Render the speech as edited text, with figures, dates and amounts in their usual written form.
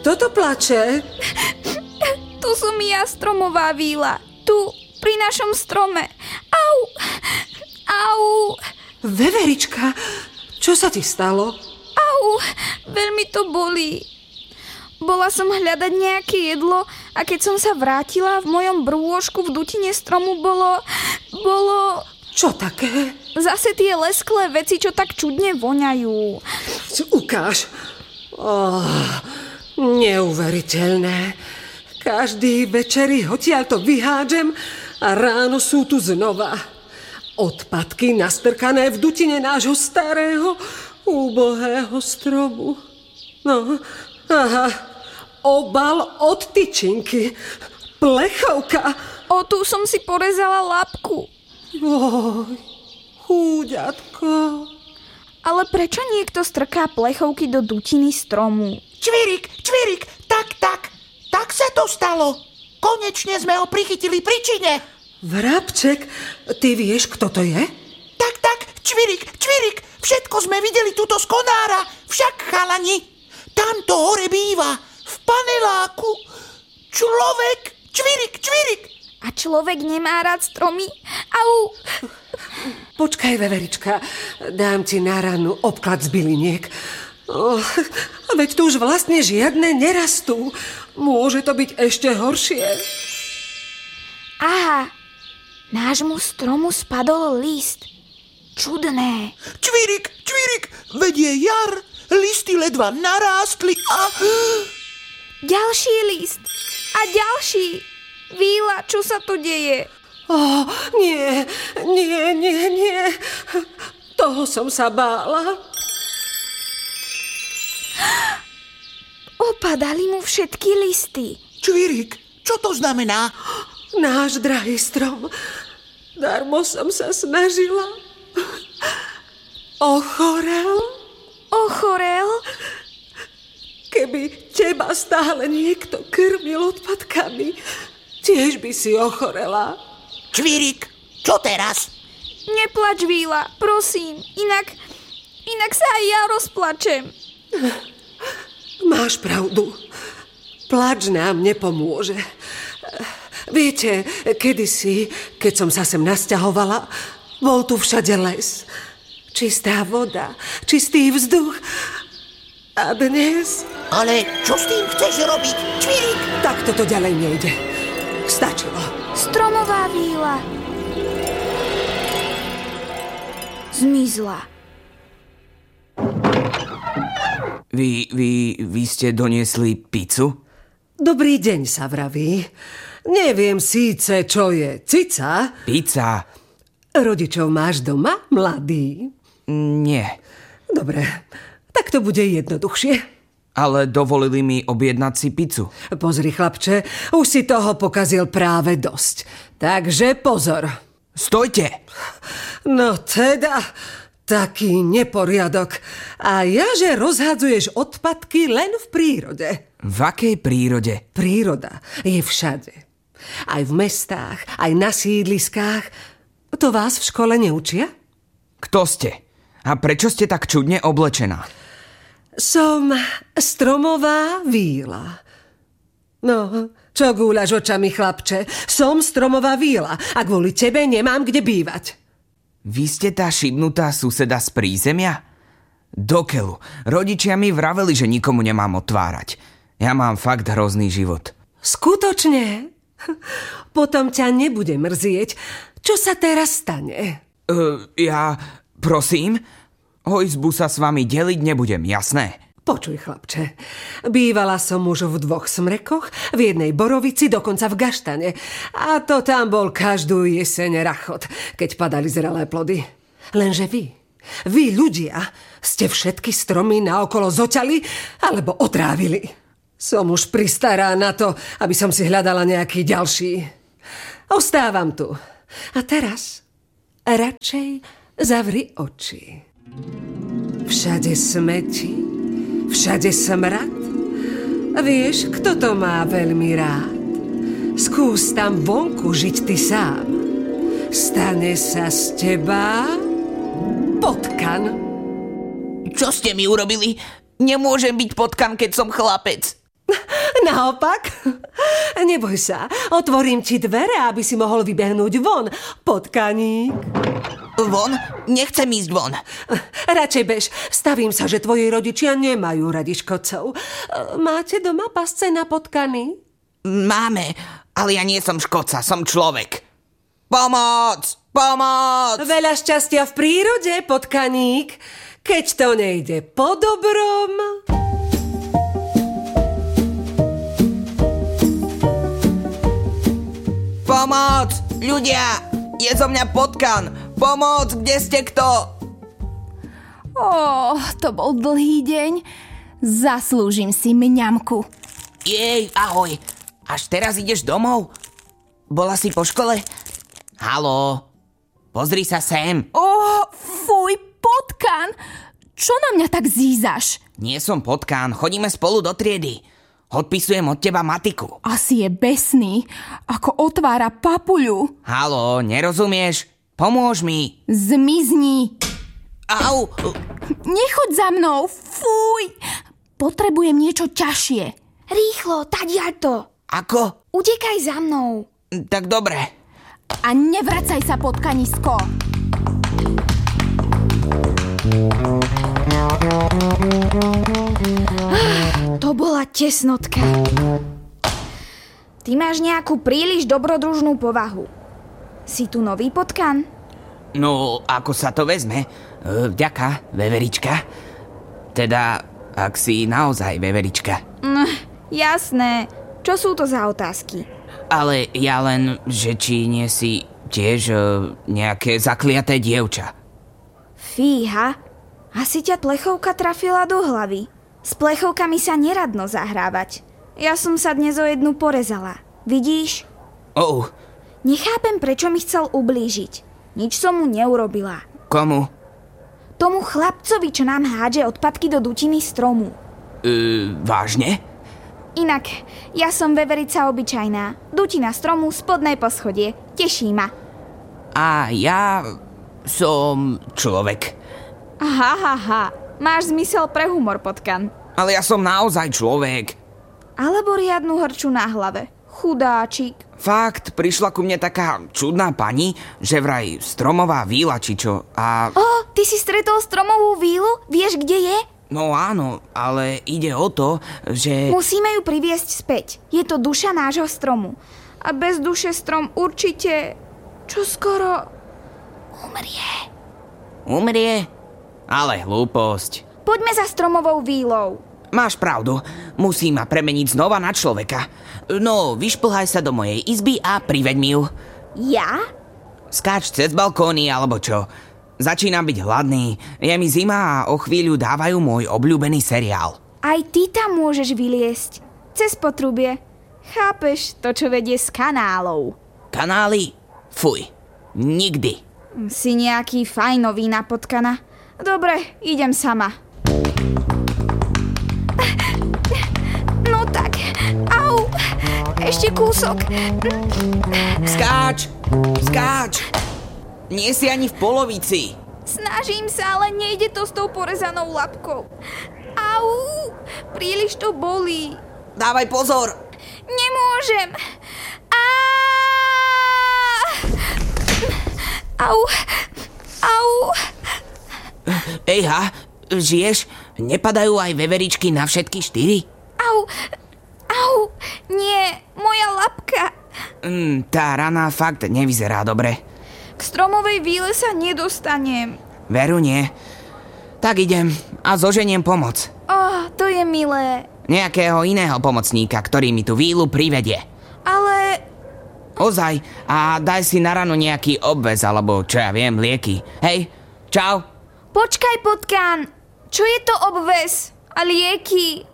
Kto to plače? Tu som ja, stromová víla. Tu, pri našom strome. Au! Au! Veverička, čo sa ti stalo? Au! Veľmi to bolí. Bola som hľadať nejaké jedlo a keď som sa vrátila, v mojom brôžku v dutine stromu bolo... Čo také? Zase tie lesklé veci, čo tak čudne voňajú. Ukáž. Neuveriteľné. Každý večer odtiaľ to vyhádžem a ráno sú tu znova. Odpadky nastrkané v dutine nášho starého, úbohého stromu. No, aha, obal od tyčinky, plechovka. Tu som si porezala labku. Oj, chúďatko. Ale prečo niekto strká plechovky do dutiny stromu? Čvirik, tak sa to stalo. Konečne sme ho prichytili pri čine. Vrabček, ty vieš, kto to je? Tak, čvirik, všetko sme videli tuto z konára. Však, chalani, tamto hore býva, v paneláku. Čvirik. A človek nemá rád stromy? Au! Počkaj, Veverička, dám ti na ranu obklad z byliniek. Veď tu už vlastne žiadne nerastú. Môže to byť ešte horšie. Aha, nášmu stromu spadol list. Čudné. Čvirik, veď je jar. Listy ledva narástli a... Ďalší list. A ďalší. Víla, čo sa tu deje? Nie. Toho som sa bála. Opadali mu všetky listy. Čvirik, čo to znamená? Náš drahý strom. Darmo som sa snažila. Ochorel? Keby teba stále niekto krmil odpadkami, tiež by si ochorela. Čvirik, čo teraz? Neplač, Víla, prosím. Inak sa aj ja rozplačem. Máš pravdu. Plač nám nepomôže. Viete, kedysi, keď som sa sem nasťahovala, bol tu všade les. Čistá voda, čistý vzduch. A dnes... Ale čo s tým chceš robiť, Čvirik? Tak toto ďalej nejde. Stačilo. Stromová víla zmizla. Vy ste doniesli pizzu? Dobrý deň sa vraví. Neviem síce, čo je cica. Pizza? Rodičov máš doma, mladý? Nie. Dobre, tak to bude jednoduchšie. Ale dovolili mi objednať si pizzu. Pozri, chlapče, už si toho pokazil práve dosť. Takže pozor. Stojte! No teda, taký neporiadok. A ja, že rozhadzuješ odpadky len v prírode. V akej prírode? Príroda je všade. Aj v mestách, aj na sídliskách. To vás v škole neučia? Kto ste? A prečo ste tak čudne oblečená? Som stromová víla. No, čo gúľaš očami, chlapče? Som stromová víla a kvôli tebe nemám kde bývať. Vy ste tá šibnutá suseda z prízemia? Dokeľu, rodičia mi vraveli, že nikomu nemám otvárať. Ja mám fakt hrozný život. Skutočne? Potom ťa nebude mrzieť. Čo sa teraz stane? Prosím? Izbu sa s vami deliť nebudem, jasné? Počuj, chlapče, bývala som už v 2 smrekoch, v jednej borovici, dokonca v gaštane. A to tam bol každú jeseň rachot, keď padali zrelé plody. Lenže vy ľudia, ste všetky stromy naokolo zoťali alebo otrávili. Som už pristará na to, aby som si hľadala nejaký ďalší. Ostávam tu. A teraz radšej zavri oči. Všade smeti, všade smrad. Vieš, kto to má veľmi rád? Skús tam vonku žiť ty sám. Stane sa z teba potkan. Čo ste mi urobili? Nemôžem byť potkan, keď som chlapec. Naopak? Neboj sa, otvorím ti dvere, aby si mohol vybehnúť von, potkaník. Von? Nechcem ísť von. Radšej bež, stavím sa, že tvoji rodičia nemajú radi škodcov. Máte doma pasce na potkany? Máme, ale ja nie som škodca, som človek. Pomoc! Pomoc! Veľa šťastia v prírode, potkaník. Keď to nejde po dobrom... Pomoc! Ľudia! Je zo mňa potkan! Pomoc! Kde ste kto? To bol dlhý deň. Zaslúžim si mňamku. Jej, ahoj. Až teraz ideš domov? Bola si po škole? Haló? Pozri sa sem. Fuj, potkan! Čo na mňa tak zízaš? Nie som potkan, chodíme spolu do triedy. Odpisujem od teba matiku. Asi je besný, ako otvára papuľu. Haló, nerozumieš? Pomôž mi. Zmizni. Au! Nechoď za mnou, fuj! Potrebujem niečo ťažšie. Rýchlo, tadiaľ to. Ako? Utekaj za mnou. Tak dobre. A nevracaj sa, potkanisko. To bola tesnotka. Ty máš nejakú príliš dobrodružnú povahu. Si tu nový potkan? No, ako sa to vezme? Vďaka, veverička. Teda, ak si naozaj veverička. Jasné. Čo sú to za otázky? Ale ja len, že či nie si tiež nejaké zakliaté dievča. Fíha, asi ťa plechovka trafila do hlavy. S plechovkami sa neradno zahrávať. Ja som sa dnes o jednu porezala. Vidíš? Nechápem, prečo mi chcel ublížiť. Nič som mu neurobila. Komu? Tomu chlapcovi, čo nám hádže odpadky do dutiny stromu. Vážne? Inak, ja som veverica obyčajná. Dutina stromu, spodné poschodie. Teší ma. A ja som človek. Aha. Máš zmysel pre humor, potkan. Ale ja som naozaj človek. Alebo riadnu hrču na hlave. Chudáčik. Fakt, prišla ku mne taká čudná pani, že vraj stromová víla či čo a... Ty si stretol stromovú vílu? Vieš, kde je? No áno, ale ide o to, že... Musíme ju priviesť späť. Je to duša nášho stromu. A bez duše strom určite... čoskoro... umrie. Umrie? Ale hlúposť. Poďme za stromovou vílou. Máš pravdu, musí ma premeniť znova na človeka. No, vyšplhaj sa do mojej izby a priveď mi ju. Ja? Skáč cez balkóny alebo čo. Začínam byť hladný, je mi zima a o chvíľu dávajú môj obľúbený seriál. Aj ty tam môžeš vyliesť. Cez potrubie. Chápeš to, čo vedie z kanálov. Kanály? Fuj, nikdy. Si nejaký fajnový na potkana. Dobre, idem sama. No tak, au, ešte kúsok. Skáč! Nie si ani v polovici. Snažím sa, ale nejde to s tou porezanou labkou. Au, príliš to bolí. Dávaj pozor. Nemôžem. Au. Ejha, žiješ? Nepadajú aj veveričky na všetky 4? Au, nie, moja labka. Tá rana fakt nevyzerá dobre. K stromovej víle sa nedostanem. Veru nie. Tak idem a zoženiem pomoc. To je milé. Nejakého iného pomocníka, ktorý mi tú vílu privedie. Ale... Ozaj, a daj si na ranu nejaký obväz, alebo čo ja viem, lieky. Hej, čau. Počkaj, potkan. Čo je to obväz? A lieky?